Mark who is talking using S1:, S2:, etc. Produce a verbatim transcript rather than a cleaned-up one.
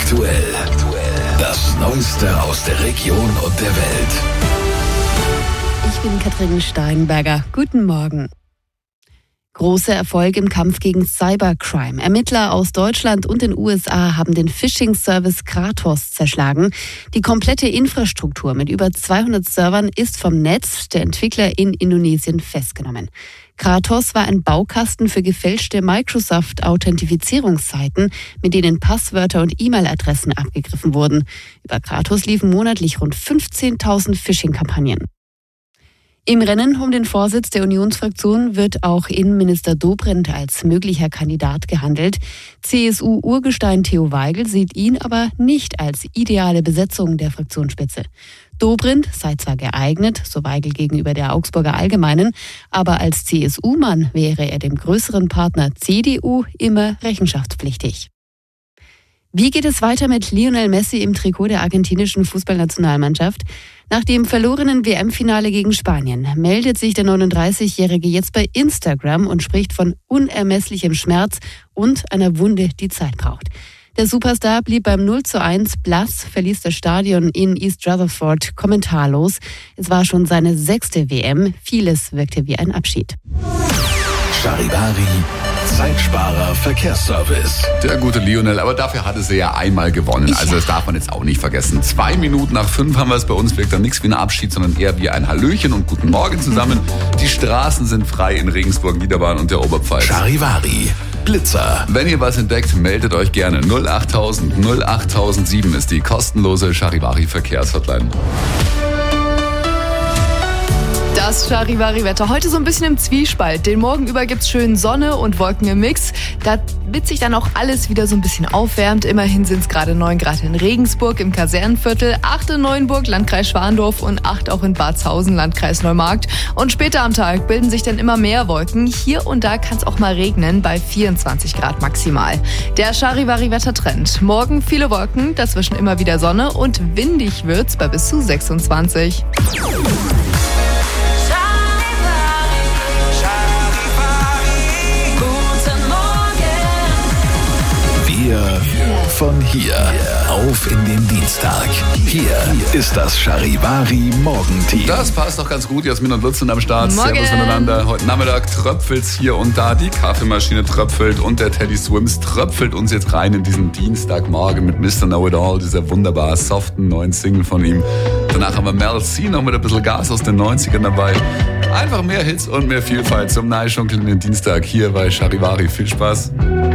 S1: Aktuell. Das Neueste aus der Region und der Welt.
S2: Ich bin Katrin Steinberger. Guten Morgen. Großer Erfolg im Kampf gegen Cybercrime. Ermittler aus Deutschland und den U S A haben den Phishing-Service Kratos zerschlagen. Die komplette Infrastruktur mit über zweihundert Servern ist vom Netz der Entwickler in Indonesien festgenommen. Kratos war ein Baukasten für gefälschte Microsoft-Authentifizierungsseiten, mit denen Passwörter und E-Mail-Adressen abgegriffen wurden. Über Kratos liefen monatlich rund fünfzehntausend Phishing-Kampagnen. Im Rennen um den Vorsitz der Unionsfraktion wird auch Innenminister Dobrindt als möglicher Kandidat gehandelt. C S U-Urgestein Theo Weigel sieht ihn aber nicht als ideale Besetzung der Fraktionsspitze. Dobrindt sei zwar geeignet, so Weigel gegenüber der Augsburger Allgemeinen, aber als C S U-Mann wäre er dem größeren Partner C D U immer rechenschaftspflichtig. Wie geht es weiter mit Lionel Messi im Trikot der argentinischen Fußballnationalmannschaft? Nach dem verlorenen W M-Finale gegen Spanien meldet sich der neununddreißigjährige jetzt bei Instagram und spricht von unermesslichem Schmerz und einer Wunde, die Zeit braucht. Der Superstar blieb beim null zu eins blass, verließ das Stadion in East Rutherford kommentarlos. Es war schon seine sechste W M. Vieles wirkte wie ein Abschied.
S1: Charivari, Zeitsparer Verkehrsservice.
S3: Der gute Lionel, aber dafür hatte sie ja einmal gewonnen. Ja. Also das darf man jetzt auch nicht vergessen. Zwei Minuten nach fünf haben wir es. Bei uns wirkt dann nichts wie ein Abschied, sondern eher wie ein Hallöchen und guten Morgen zusammen. Die Straßen sind frei in Regensburg, Niederbayern und der Oberpfalz.
S1: Charivari, Blitzer.
S3: Wenn ihr was entdeckt, meldet euch gerne. null achttausend null achttausendsieben ist die kostenlose Charivari Verkehrshotline.
S4: Das Charivari-Wetter. Heute so ein bisschen im Zwiespalt. Den Morgen über gibt's schön Sonne und Wolken im Mix. Damit sich dann auch alles wieder so ein bisschen aufwärmt. Immerhin sind es gerade neun Grad in Regensburg im Kasernenviertel, acht in Neuenburg, Landkreis Schwandorf und acht auch in Barzhausen, Landkreis Neumarkt. Und später am Tag bilden sich dann immer mehr Wolken. Hier und da kann es auch mal regnen, bei vierundzwanzig Grad maximal. Der Charivari-Wettertrend. Morgen viele Wolken, dazwischen immer wieder Sonne und windig wird's bei bis zu sechsundzwanzig.
S1: Wir von hier auf in den Dienstag. Hier ist das Charivari Morgenteam.
S3: Das passt doch ganz gut. Jasmin und Lutz sind am Start.
S4: Morgen.
S3: Servus miteinander. Heute Nachmittag tröpfelt's hier und da. Die Kaffeemaschine tröpfelt und der Teddy Swims tröpfelt uns jetzt rein in diesen Dienstagmorgen mit Mister Know-It-All, dieser wunderbar soften neuen Single von ihm. Danach haben wir Mel C noch mit ein bisschen Gas aus den neunzigern dabei. Einfach mehr Hits und mehr Vielfalt zum Neischunkeln in den Dienstag hier bei Charivari. Viel Spaß.